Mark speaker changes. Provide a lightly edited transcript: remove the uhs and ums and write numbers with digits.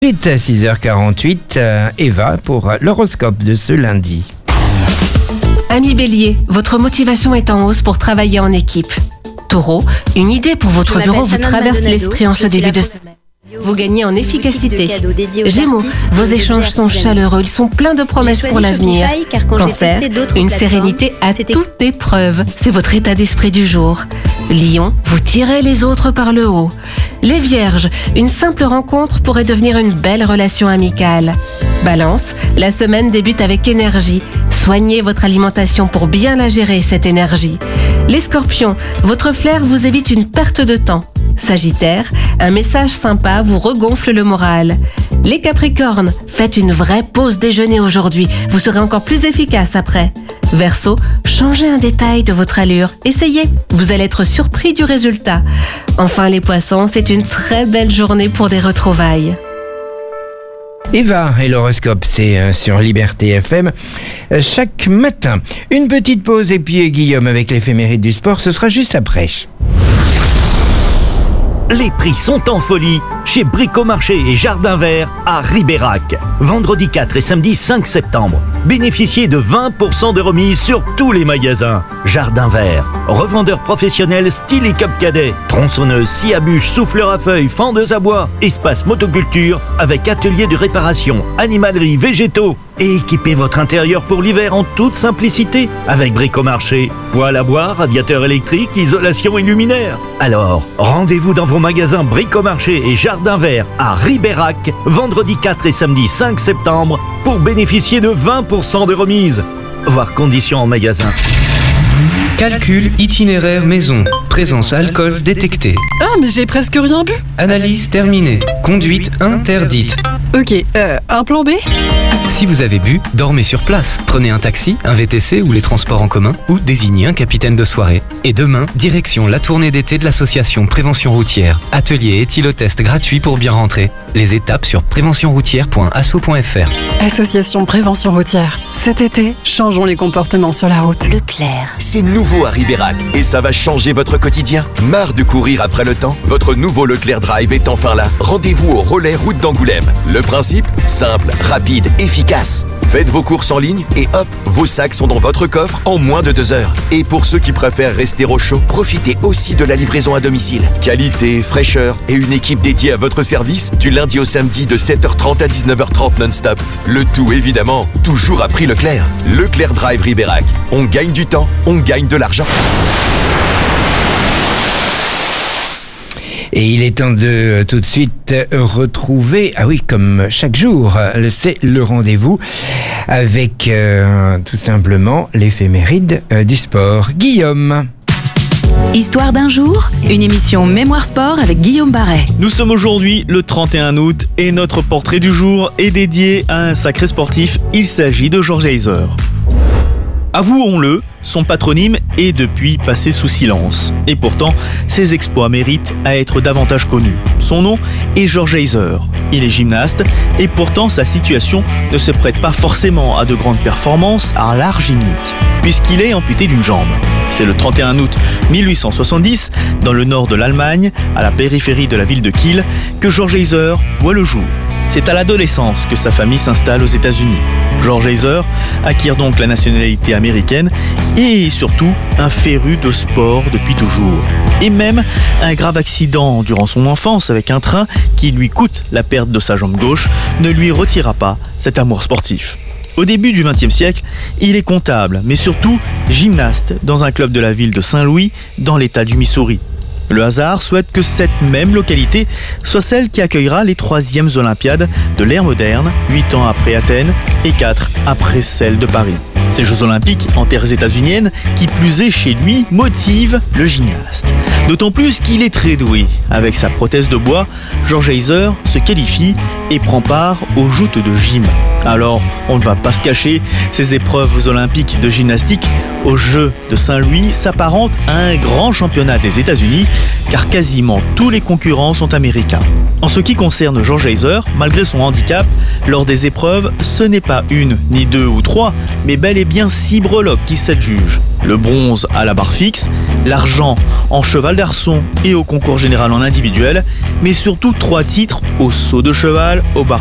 Speaker 1: À 6h48, Eva pour l'horoscope de ce lundi.
Speaker 2: Ami Bélier, votre motivation est en hausse pour travailler en équipe. Taureau, une idée pour votre bureau vous traverse l'esprit en ce début de semaine. Vous gagnez en efficacité. Gémeaux, vos échanges sont chaleureux, ils sont pleins de promesses pour l'avenir. Cancer, une sérénité à toute épreuve, c'est votre état d'esprit du jour. Lion, vous tirez les autres par le haut. Les Vierges, une simple rencontre pourrait devenir une belle relation amicale. Balance, la semaine débute avec énergie. Soignez votre alimentation pour bien la gérer, cette énergie. Les Scorpions, votre flair vous évite une perte de temps. Sagittaire, un message sympa vous regonfle le moral. Les Capricornes, faites une vraie pause déjeuner aujourd'hui, vous serez encore plus efficace après. Verseau, changez un détail de votre allure, essayez, vous allez être surpris du résultat. Enfin les Poissons, c'est une très belle journée pour des retrouvailles.
Speaker 1: Eva et l'horoscope, c'est sur Liberté FM chaque matin. Une petite pause et puis Guillaume avec l'éphéméride du sport, ce sera juste après.
Speaker 3: Les prix sont en folie chez Bricomarché et Jardin Vert à Ribérac. Vendredi 4 et samedi 5 septembre. Bénéficiez de 20% de remise sur tous les magasins. Jardin Vert, revendeur professionnel style et cap cadet, tronçonneuse, scie à bûche, souffleur à feuilles, fendeuse à bois, espace motoculture avec atelier de réparation, animalerie, végétaux. Et équipez votre intérieur pour l'hiver en toute simplicité avec Bricomarché. Poêle à bois, radiateur électrique, isolation et luminaire. Alors, rendez-vous dans vos magasins Bricomarché et Jardin Vert à Ribérac, vendredi 4 et samedi 5 septembre pour bénéficier de 20% de remise. Voir conditions en magasin.
Speaker 4: Calcul itinéraire maison. Présence alcool détectée.
Speaker 5: Ah, mais j'ai presque rien bu.
Speaker 4: Analyse terminée. Conduite interdite.
Speaker 5: Ok, un plan B ?
Speaker 4: Si vous avez bu, dormez sur place. Prenez un taxi, un VTC ou les transports en commun ou désignez un capitaine de soirée. Et demain, direction la tournée d'été de l'association Prévention Routière. Atelier et éthylotest gratuit pour bien rentrer. Les étapes sur préventionroutière.asso.fr.
Speaker 5: Association Prévention Routière. Cet été, changeons les comportements sur la route.
Speaker 6: Leclerc. C'est nouveau à Ribérac et ça va changer votre quotidien. Marre de courir après le temps ? Votre nouveau Leclerc Drive est enfin là. Rendez-vous au relais route d'Angoulême. Le principe ? Simple, rapide, efficace. Faites vos courses en ligne et hop, vos sacs sont dans votre coffre en moins de 2 heures. Et pour ceux qui préfèrent rester au chaud, profitez aussi de la livraison à domicile. Qualité, fraîcheur et une équipe dédiée à votre service du lundi au samedi de 7h30 à 19h30 non-stop. Le tout évidemment, toujours à prix Leclerc. Leclerc Drive Ribérac. On gagne du temps, on gagne de l'argent.
Speaker 1: Et il est temps de tout de suite retrouver, comme chaque jour, c'est le rendez-vous avec tout simplement l'éphéméride du sport. Guillaume.
Speaker 7: Histoire d'un jour, une émission Mémoire Sport avec Guillaume Barret.
Speaker 8: Nous sommes aujourd'hui le 31 août et notre portrait du jour est dédié à un sacré sportif. Il s'agit de George Heiser. Avouons-le, son patronyme est depuis passé sous silence. Et pourtant, ses exploits méritent à être davantage connus. Son nom est George Heiser. Il est gymnaste et pourtant sa situation ne se prête pas forcément à de grandes performances à l'art gymnique, puisqu'il est amputé d'une jambe. C'est le 31 août 1870, dans le nord de l'Allemagne, à la périphérie de la ville de Kiel, que George Heiser voit le jour. C'est à l'adolescence que sa famille s'installe aux États-Unis. George Heiser acquiert donc la nationalité américaine et est surtout un féru de sport depuis toujours. Et même un grave accident durant son enfance avec un train qui lui coûte la perte de sa jambe gauche ne lui retira pas cet amour sportif. Au début du XXe siècle, il est comptable, mais surtout gymnaste dans un club de la ville de Saint-Louis, dans l'État du Missouri. Le hasard souhaite que cette même localité soit celle qui accueillera les 3e Olympiades de l'ère moderne, 8 ans après Athènes et 4 après celle de Paris. Ces Jeux Olympiques en terres états-uniennes, qui plus est chez lui, motivent le gymnaste. D'autant plus qu'il est très doué. Avec sa prothèse de bois, George Heiser se qualifie et prend part aux joutes de gym. Alors, on ne va pas se cacher, ces épreuves olympiques de gymnastique aux Jeux de Saint-Louis s'apparentent à un grand championnat des États-Unis, car quasiment tous les concurrents sont américains. En ce qui concerne George Heiser, malgré son handicap, lors des épreuves, ce n'est pas une, ni deux ou trois, mais bel et bien 6 breloques qui s'adjugent. Le bronze à la barre fixe, l'argent en cheval d'arçon et au concours général en individuel, mais surtout 3 titres au saut de cheval, au bar